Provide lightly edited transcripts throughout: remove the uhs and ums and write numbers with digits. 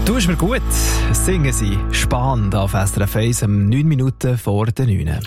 Du bist mir gut. Singen sie spannend auf SRF 1 um 9 Minuten vor der 9.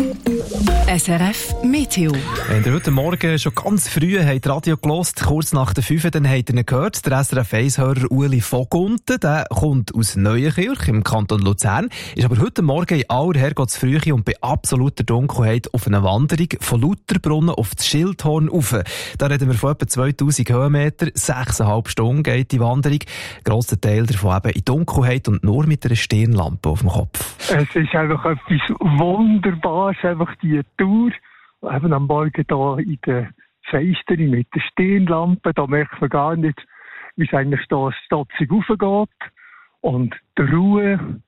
SRF Meteo. Wenn ihr heute Morgen schon ganz früh habt Radio gehört, kurz nach der 5, dann habt ihr ihn gehört. Der SRF 1-Hörer Ueli Vogunten, der kommt aus Neuenkirch im Kanton Luzern, ist aber heute Morgen in aller Herrgottsfrühe und bei absoluter Dunkelheit auf einer Wanderung von Lauterbrunnen auf das Schildhorn rauf. Da reden wir von etwa 2000 Höhenmeter, 6,5 Stunden geht die Wanderung. Ein grosser Teil davon eben in Dunkelheit und nur mit einer Stirnlampe auf dem Kopf. Es ist einfach etwas Wunderbares, einfach die Tour. Eben am Morgen hier in der Feisteri mit der Stirnlampe, da merkt man gar nicht, wie es eigentlich da stotzig raufgeht. Und die Ruhe,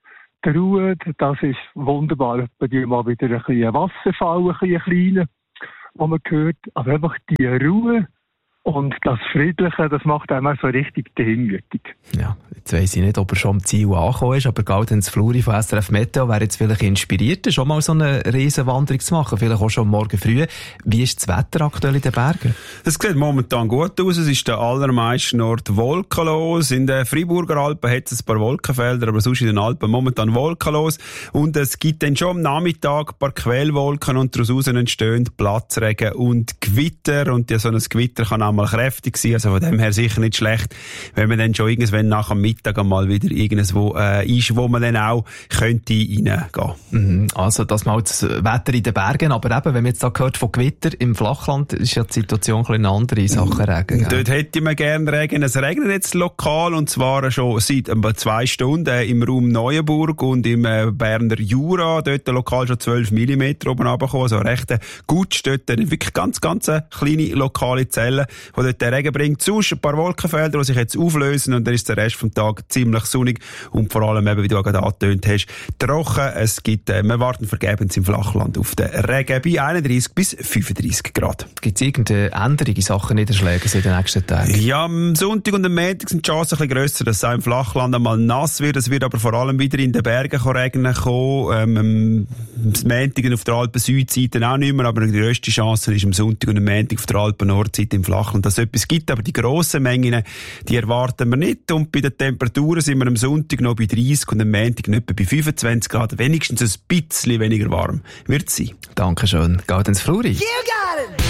das ist wunderbar. Bei dir mal wieder ein bisschen Wasserfall, ein kleiner, wo man hört. Aber einfach die Ruhe und das Friedliche, das macht einmal so richtig demütig. Ja, jetzt weiss ich nicht, ob er schon am Ziel angekommen ist, aber Gaudens Fluri von SRF Meteo wäre jetzt vielleicht inspiriert, schon mal so eine Riesenwanderung zu machen, vielleicht auch schon morgen früh. Wie ist das Wetter aktuell in den Bergen? Es sieht momentan gut aus, es ist der allermeisten Ort wolkenlos. In den Freiburger Alpen hat es ein paar Wolkenfelder, aber sonst in den Alpen momentan wolkenlos. Und es gibt dann schon am Nachmittag ein paar Quellwolken und daraus entstehen Platzregen und Gewitter. Und so ein Gewitter kann auch mal kräftig sein, also von dem her sicher nicht schlecht, wenn man dann schon irgendwann nach dem Mittag einmal wieder irgendwo ist, wo man dann auch könnte reingehen. Also das mal das Wetter in den Bergen, aber eben, wenn man jetzt da gehört von Gewitter im Flachland, ist ja die Situation ein bisschen eine andere Sachen Regen. Dort hätte man gerne Regen. Es regnet jetzt lokal und zwar schon seit 2 Stunden im Raum Neuenburg und im Berner Jura, dort lokal schon 12 mm oben runtergekommen, also recht gut, dort wirklich ganz kleine lokale Zellen, die dort den Regen bringt. Sonst ein paar Wolkenfelder, die sich jetzt auflösen und dann ist der Rest vom Tag ziemlich sonnig und vor allem eben, wie du auch gerade angetönt hast, trocken. Wir warten vergebens im Flachland auf den Regen bei 31 bis 35 Grad. Gibt es irgendeine Änderung in Sachen Niederschläge in den nächsten Tagen? Ja, am Sonntag und am Montag sind die Chancen ein bisschen grösser, dass es auch im Flachland einmal nass wird. Es wird aber vor allem wieder in den Bergen regnen kommen. Am Montag auf der Alpen-Südseite auch nicht mehr, aber die grösste Chance ist am Sonntag und am Montag auf der Alpen-Nordseite im Flachland, dass es etwas gibt, aber die grossen Mengen, die erwarten wir nicht. Und bei den Temperaturen sind wir am Sonntag noch bei 30 und am Montag nicht bei 25 Grad. Wenigstens ein bisschen weniger warm wird es sein. Dankeschön. Gaudens Fluri. You got it!